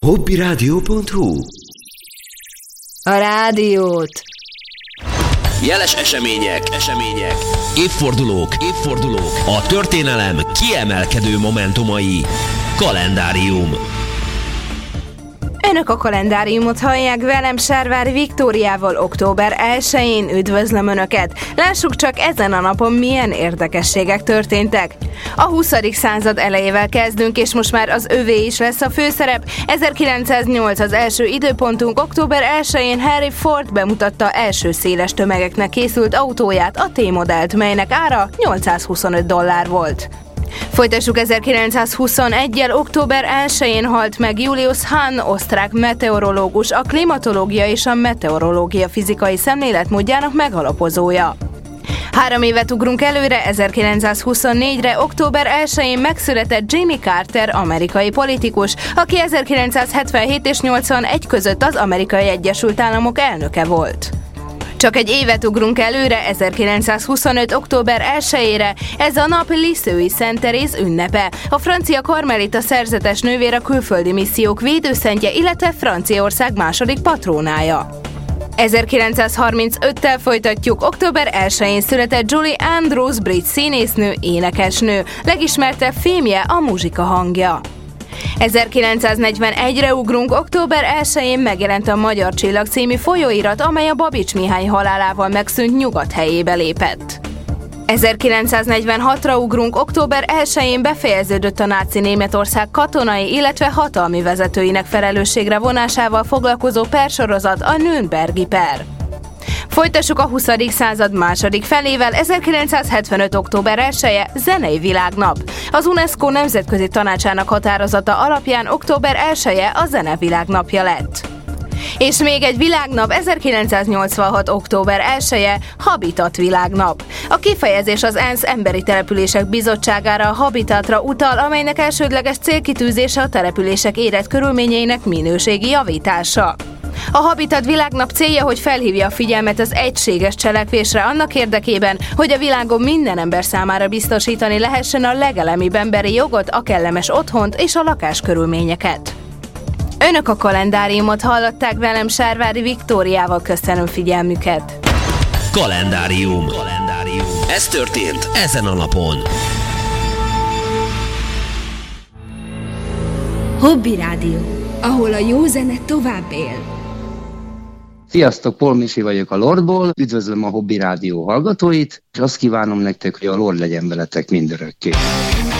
Hobbiradio.hu. A rádiót. Jeles események, évfordulók, a történelem kiemelkedő momentumai. Kalendárium. Önök a kalendáriumot hallják, velem Sárvári Viktóriával október 1-én. Üdvözlöm Önöket! Lássuk csak, ezen a napon milyen érdekességek történtek. A 20. század elejével kezdünk, és most már az övé is lesz a főszerep. 1908 az első időpontunk, október 1-én Henry Ford bemutatta első széles tömegeknek készült autóját, a T-modellt, melynek ára $825 volt. Folytassuk 1921-jel, október 1-én halt meg Julius Hahn, osztrák meteorológus, a klimatológia és a meteorológia fizikai szemléletmódjának megalapozója. 3 évet ugrunk előre, 1924-re, október 1-én megszületett Jimmy Carter, amerikai politikus, aki 1977 és 81 között az Amerikai Egyesült Államok elnöke volt. Csak egy évet ugrunk előre, 1925. október 1-ére, ez a nap Lisieux Szent Teréz ünnepe, a francia karmelita szerzetes nővér, a külföldi missziók védőszentje, illetve Franciaország második patrónája. 1935-tel folytatjuk, október 1-én született Julie Andrews, brit színésznő, énekesnő, legismertebb filmje a Muzsika hangja. 1941-re ugrunk, október 1-én megjelent a Magyar Csillag című folyóirat, amely a Babics Mihály halálával megszűnt Nyugat helyébe lépett. 1946-ra ugrunk, október 1-én befejeződött a náci Németország katonai, illetve hatalmi vezetőinek felelősségre vonásával foglalkozó persorozat, a Nürnbergi per. Folytassuk a 20. század második felével, 1975. október 1-je zenei világnap. Az UNESCO nemzetközi tanácsának határozata alapján október 1-je a zene világnapja lett. És még egy világnap, 1986. október 1-je Habitat világnap. A kifejezés az ENSZ Emberi Települések Bizottságára, a Habitatra utal, amelynek elsődleges célkitűzése a települések életkörülményeinek minőségi javítása. A Habitat világnap célja, hogy felhívja a figyelmet az egységes cselekvésre annak érdekében, hogy a világon minden ember számára biztosítani lehessen a legelemibb emberi jogot, a kellemes otthont és a lakáskörülményeket. Önök a kalendáriumot hallották, velem Sárvári Viktóriával, köszönöm figyelmüket. Kalendárium. Ez történt ezen a napon. Hobbirádió, ahol a jó zene tovább él. Sziasztok, Paul Misi vagyok a Lordból, üdvözlöm a Hobbirádió hallgatóit, és azt kívánom nektek, hogy a Lord legyen veletek mindörökké.